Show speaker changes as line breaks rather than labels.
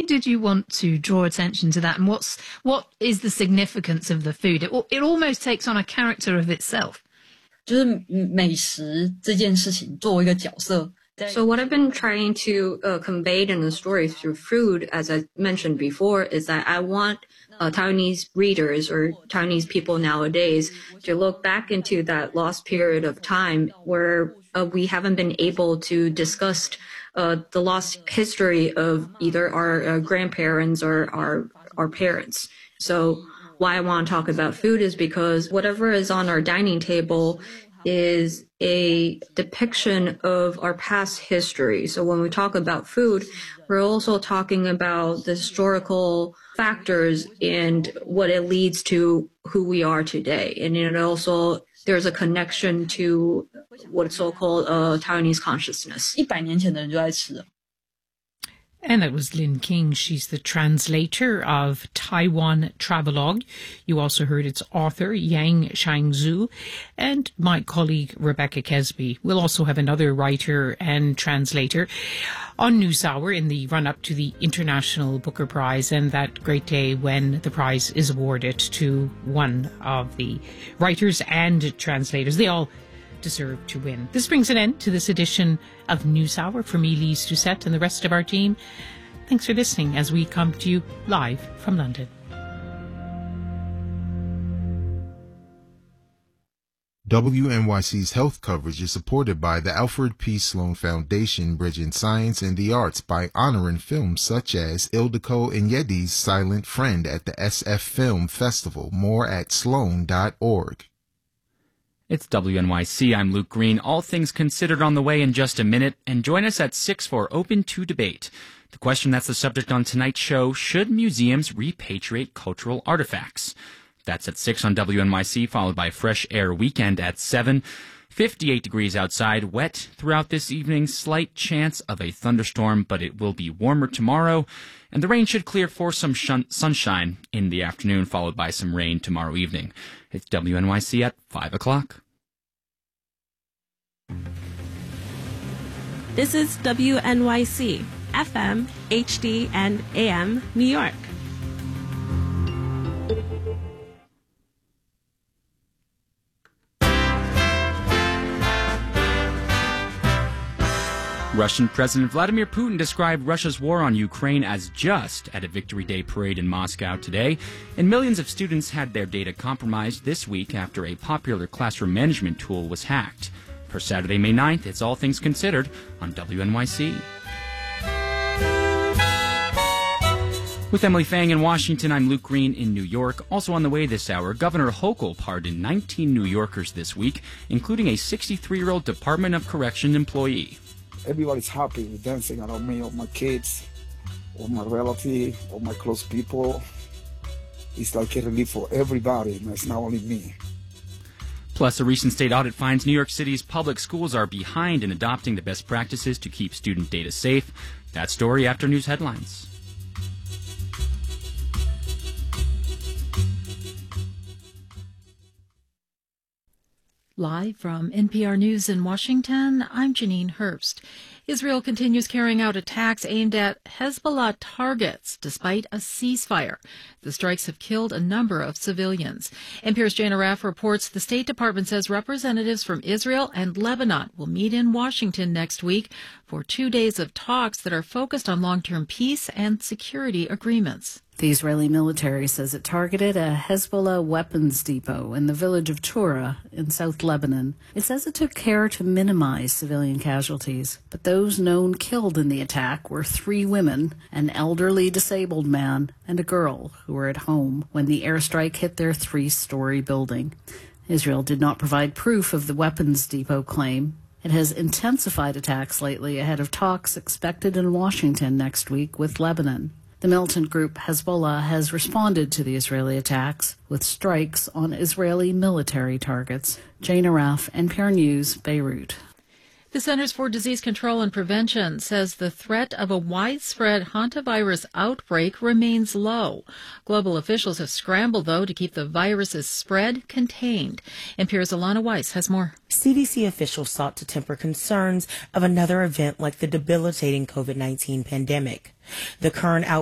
did you want to draw attention to that? And what is the significance of the food? It almost takes on a character of itself.
就是美食这件事情作为一个角色。
So what I've been trying to convey in the story through food, as I mentioned before, is that I want Taiwanese readers or Taiwanese people nowadays to look back into that lost period of time where we haven't been able to discuss the lost history of either our grandparents or our parents. So why I want to talk about food is because whatever is on our dining table is a depiction of our past history. So when we talk about food, we're also talking about the historical factors and what it leads to who we are today. And it also, there's a connection to what's so-called Taiwanese consciousness.
100年前的人就在吃了。
And that was Lin King. She's the translator of Taiwan Travelogue. You also heard its author, Yang Shangzhu, and my colleague, Rebecca Kesby. We'll also have another writer and translator on NewsHour in the run-up to the International Booker Prize and that great day when the prize is awarded to one of the writers and translators. They all deserve to win. This brings an end to this edition of NewsHour. For me, Lise Doucette, and the rest of our team, thanks for listening as we come to you live from London.
WNYC's health coverage is supported by the Alfred P. Sloan Foundation, Bridging Science and the Arts by honoring films such as Ildiko Enyedi's Silent Friend at the SF Film Festival. More at sloan.org.
It's WNYC. I'm Luke Green. All things considered on the way in just a minute. And join us at 6 for Open to Debate. The question that's the subject on tonight's show, should museums repatriate cultural artifacts? That's at 6 on WNYC, followed by Fresh Air Weekend at 7. 58 degrees outside, wet throughout this evening, slight chance of a thunderstorm, but it will be warmer tomorrow. And the rain should clear for some sunshine in the afternoon, followed by some rain tomorrow evening. It's WNYC at 5 o'clock.
This is WNYC, FM, HD, and AM, New York.
Russian President Vladimir Putin described Russia's war on Ukraine as just at a Victory Day parade in Moscow today, and millions of students had their data compromised this week after a popular classroom management tool was hacked. For Saturday, May 9th, it's All Things Considered on WNYC. With Emily Fang in Washington, I'm Luke Green in New York. Also on the way this hour, Governor Hochul pardoned 19 New Yorkers this week, including a 63-year-old Department of Correction employee.
Everybody's happy with dancing around me, or my kids, or my relative, or my close people. It's like a relief for everybody, and it's not only me.
Plus, a recent state audit finds New York City's public schools are behind in adopting the best practices to keep student data safe. That story after news headlines.
Live from NPR News in Washington, I'm Janine Herbst. Israel continues carrying out attacks aimed at Hezbollah targets despite a ceasefire. The strikes have killed a number of civilians. NPR's Jane Arraf reports the State Department says representatives from Israel and Lebanon will meet in Washington next week for 2 days of talks that are focused on long-term peace and security agreements.
The Israeli military says it targeted a Hezbollah weapons depot in the village of Tura in South Lebanon. It says it took care to minimize civilian casualties, but those known killed in the attack were 3 women, an elderly disabled man, and a girl who were at home when the airstrike hit their 3-story building. Israel did not provide proof of the weapons depot claim. It has intensified attacks lately ahead of talks expected in Washington next week with Lebanon. The militant group Hezbollah has responded to the Israeli attacks with strikes on Israeli military targets. Jane Arraf, NPR News, Beirut.
The Centers for Disease Control and Prevention says the threat of a widespread hantavirus outbreak remains low. Global officials have scrambled, though, to keep the virus's spread contained. NPR's Alana Weiss has more.
CDC officials sought to temper concerns of another event like the debilitating COVID-19 pandemic. The current outbreak